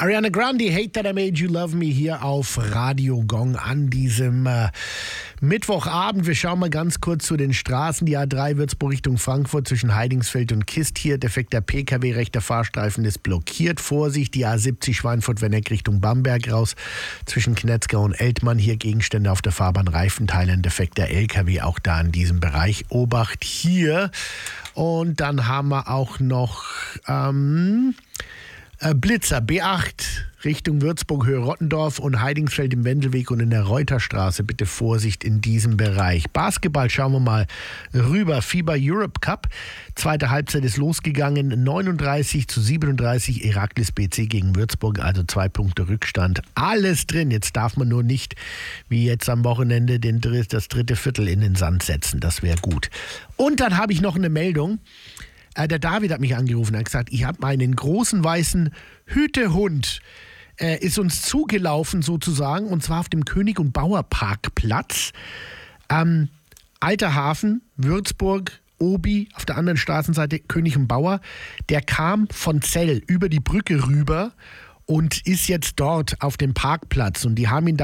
Ariana Grande, Hate That I Made You Love Me, hier auf Radio Gong an diesem Mittwochabend. Wir schauen mal ganz kurz zu den Straßen. Die A3 Würzburg Richtung Frankfurt zwischen Heidingsfeld und Kist hier. Defekter PKW, rechter Fahrstreifen ist blockiert. Vorsicht, die A70 Schweinfurt-Wenneck Richtung Bamberg raus. Zwischen Knetzgau und Eltmann hier Gegenstände auf der Fahrbahn, Reifenteile, ein defekter LKW auch da in diesem Bereich. Obacht hier. Und dann haben wir auch noch Blitzer, B8 Richtung Würzburg, Höhe Rottendorf und Heidingsfeld im Wendelweg und in der Reuterstraße. Bitte Vorsicht in diesem Bereich. Basketball schauen wir mal rüber. FIBA Europe Cup. Zweite Halbzeit ist losgegangen. 39-37 Herakles BC gegen Würzburg. Also 2 Punkte Rückstand. Alles drin. Jetzt darf man nur nicht, wie jetzt am Wochenende, das dritte Viertel in den Sand setzen. Das wäre gut. Und dann habe ich noch eine Meldung. Der David hat mich angerufen und hat gesagt, ich habe meinen großen weißen Hütehund, ist uns zugelaufen sozusagen, und zwar auf dem König- und Bauer-Parkplatz. Alter Hafen, Würzburg, Obi, auf der anderen Straßenseite König und Bauer. Der kam von Zell über die Brücke rüber und ist jetzt dort auf dem Parkplatz. Und die haben ihn da